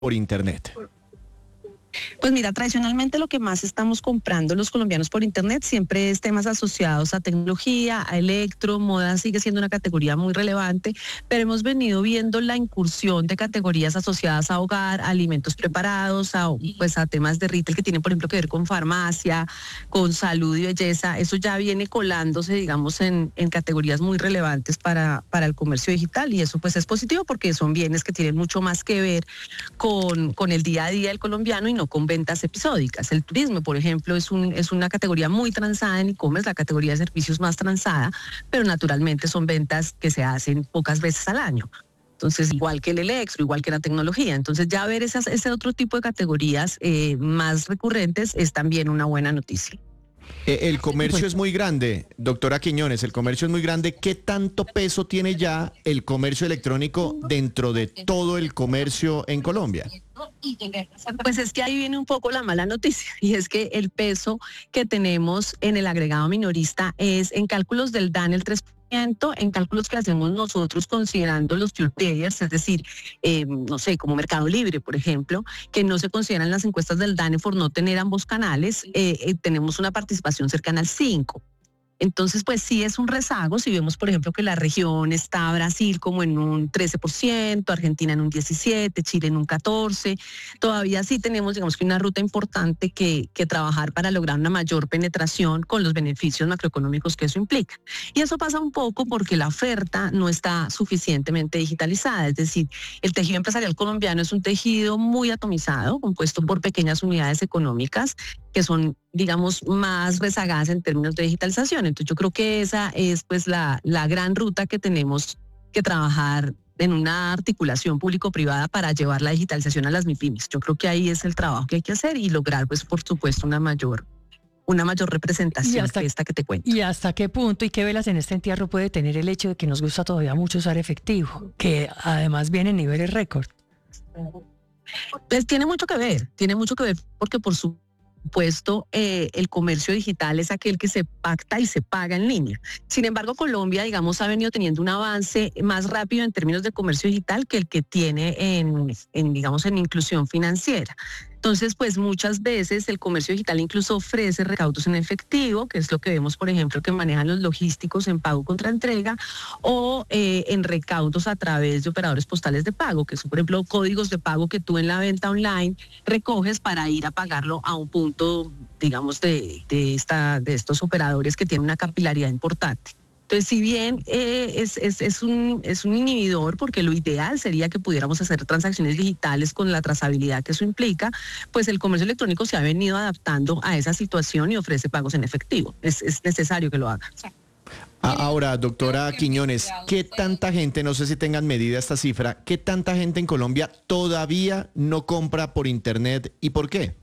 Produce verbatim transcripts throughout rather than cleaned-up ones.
por Internet? Pues mira, tradicionalmente lo que más estamos comprando los colombianos por Internet siempre es temas asociados a tecnología, a electro, moda sigue siendo una categoría muy relevante, pero hemos venido viendo la incursión de categorías asociadas a hogar, a alimentos preparados, a, pues, a temas de retail que tienen, por ejemplo, que ver con farmacia, con salud y belleza. Eso ya viene colándose, digamos, en, en categorías muy relevantes para, para el comercio digital, y eso pues es positivo porque son bienes que tienen mucho más que ver con, con el día a día del colombiano y no con ventas episódicas. El turismo, por ejemplo, es, un, es una categoría muy transada en e-commerce, la categoría de servicios más transada, pero naturalmente son ventas que se hacen pocas veces al año. Entonces, igual que el electro, igual que la tecnología. Entonces, ya ver esas, ese otro tipo de categorías eh, más recurrentes es también una buena noticia. Eh, el comercio es muy grande, doctora Quiñones, el comercio es muy grande. ¿Qué tanto peso tiene ya el comercio electrónico dentro de todo el comercio en Colombia? Pues es que ahí viene un poco la mala noticia, y es que el peso que tenemos en el agregado minorista es, en cálculos del D A N, el tres por ciento, en cálculos que hacemos nosotros considerando los pure players, es decir, eh, no sé, como Mercado Libre, por ejemplo, que no se consideran las encuestas del D A N por no tener ambos canales, eh, eh, tenemos una participación cercana al cinco por ciento. Entonces, pues sí es un rezago. Si vemos, por ejemplo, que la región está Brasil como en un trece por ciento, Argentina en un diecisiete por ciento, Chile en un catorce por ciento, todavía sí tenemos, digamos que una ruta importante que, que trabajar para lograr una mayor penetración con los beneficios macroeconómicos que eso implica. Y eso pasa un poco porque la oferta no está suficientemente digitalizada, es decir, el tejido empresarial colombiano es un tejido muy atomizado, compuesto por pequeñas unidades económicas que son, digamos, más rezagadas en términos de digitalización. Entonces yo creo que esa es pues la, la gran ruta que tenemos que trabajar en una articulación público-privada para llevar la digitalización a las MIPYMES. Yo creo que ahí es el trabajo que hay que hacer y lograr, pues, por supuesto, una mayor una mayor representación que esta que te cuento. ¿Y hasta qué punto y qué velas en este entierro puede tener el hecho de que nos gusta todavía mucho usar efectivo, que además viene en niveles récord? Pues tiene mucho que ver, tiene mucho que ver porque por su supuesto, eh, el comercio digital es aquel que se pacta y se paga en línea. Sin embargo, Colombia, digamos, ha venido teniendo un avance más rápido en términos de comercio digital que el que tiene en, en digamos, en inclusión financiera. Entonces, pues muchas veces el comercio digital incluso ofrece recaudos en efectivo, que es lo que vemos, por ejemplo, que manejan los logísticos en pago contra entrega, o eh, en recaudos a través de operadores postales de pago, que son, por ejemplo, códigos de pago que tú en la venta online recoges para ir a pagarlo a un punto, digamos, de, de, esta, de estos operadores que tienen una capilaridad importante. Entonces, si bien eh, es, es, es, un, es un inhibidor, porque lo ideal sería que pudiéramos hacer transacciones digitales con la trazabilidad que eso implica, pues el comercio electrónico se ha venido adaptando a esa situación y ofrece pagos en efectivo. Es, es necesario que lo haga. Ahora, doctora Quiñones, ¿qué tanta gente, no sé si tengan medida esta cifra, qué tanta gente en Colombia todavía no compra por Internet y por qué?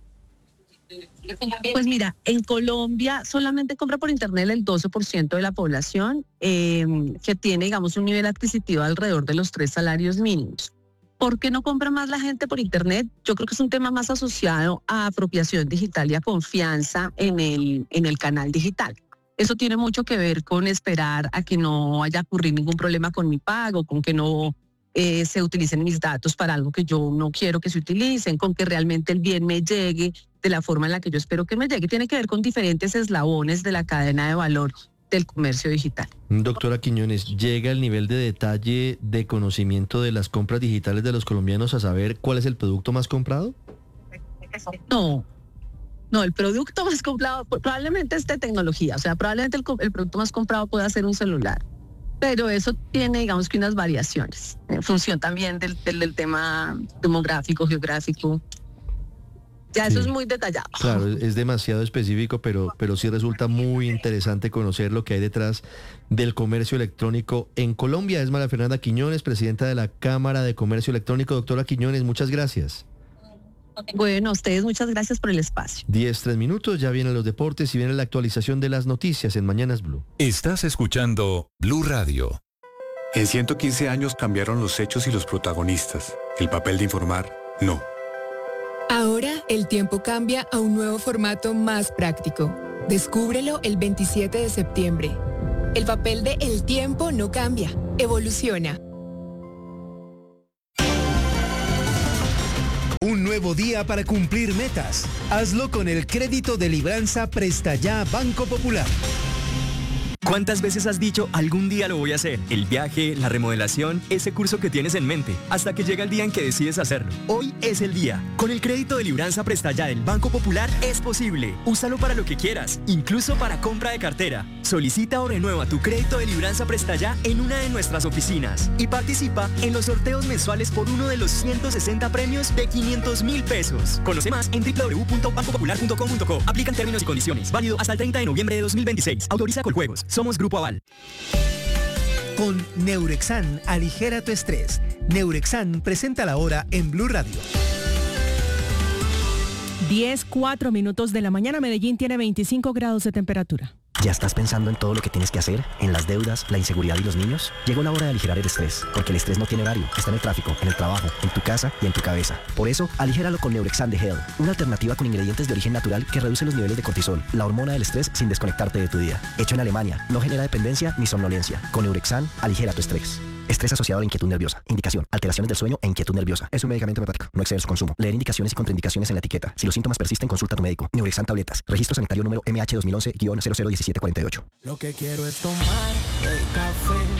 Pues mira, en Colombia solamente compra por Internet el doce por ciento de la población, eh, que tiene, digamos, un nivel adquisitivo alrededor de los tres salarios mínimos. ¿Por qué no compra más la gente por Internet? Yo creo que es un tema más asociado a apropiación digital y a confianza en el, en el canal digital. Eso tiene mucho que ver con esperar a que no haya ocurrido ningún problema con mi pago, con que no eh, se utilicen mis datos para algo que yo no quiero que se utilicen, con que realmente el bien me llegue de la forma en la que yo espero que me llegue. Tiene que ver con diferentes eslabones de la cadena de valor del comercio digital. Doctora Quiñones, ¿llega el nivel de detalle de conocimiento de las compras digitales de los colombianos a saber cuál es el producto más comprado? No, no, el producto más comprado probablemente es de tecnología, o sea, probablemente el, el producto más comprado pueda ser un celular, pero eso tiene, digamos, que unas variaciones en función también del, del, del tema demográfico, geográfico. Ya sí. Eso es muy detallado. Claro, es demasiado específico, pero, pero sí resulta muy interesante conocer lo que hay detrás del comercio electrónico en Colombia. Es María Fernanda Quiñones, presidenta de la Cámara de Comercio Electrónico. Doctora Quiñones, muchas gracias. Bueno, a ustedes muchas gracias por el espacio. diez, tres minutos, ya vienen los deportes y viene la actualización de las noticias en Mañanas Blue. Estás escuchando Blue Radio. En ciento quince años cambiaron los hechos y los protagonistas. El papel de informar, no. Ahora el tiempo cambia a un nuevo formato más práctico. Descúbrelo el veintisiete de septiembre. El papel de El Tiempo no cambia, evoluciona. nuevo día para cumplir metas. Hazlo con el crédito de libranza Presta Ya Banco Popular. ¿Cuántas veces has dicho algún día lo voy a hacer? El viaje, la remodelación, ese curso que tienes en mente, hasta que llega el día en que decides hacerlo. Hoy es el día. Con el crédito de libranza Presta Ya del Banco Popular es posible. Úsalo para lo que quieras, incluso para compra de cartera. Solicita o renueva tu crédito de libranza Presta Ya en una de nuestras oficinas y participa en los sorteos mensuales por uno de los ciento sesenta premios de quinientos mil pesos. Conoce más en doble u doble u doble u punto banco popular punto com punto co. Aplican términos y condiciones. Válido hasta el treinta de noviembre de dos mil veintiséis. Autoriza Coljuegos. Somos Grupo Aval. Con Neurexan, aligera tu estrés. Neurexan presenta la hora en Blue Radio. diez, cuatro minutos de la mañana. Medellín tiene veinticinco grados de temperatura. ¿Ya estás pensando en todo lo que tienes que hacer? ¿En las deudas, la inseguridad y los niños? Llegó la hora de aligerar el estrés, porque el estrés no tiene horario. Está en el tráfico, en el trabajo, en tu casa y en tu cabeza. Por eso, aligéralo con Neurexan de Hell, una alternativa con ingredientes de origen natural que reduce los niveles de cortisol, la hormona del estrés, sin desconectarte de tu día. Hecho en Alemania, no genera dependencia ni somnolencia. Con Neurexan, aligera tu estrés. Estrés asociado a la inquietud nerviosa. Indicación: alteraciones del sueño e inquietud nerviosa. Es un medicamento homeopático. No exceder su consumo. Leer indicaciones y contraindicaciones en la etiqueta. Si los síntomas persisten, consulta a tu médico. Neurexan tabletas. Registro sanitario número M H dos mil once guion cero cero uno siete cuatro ocho. Lo que quiero es tomar el café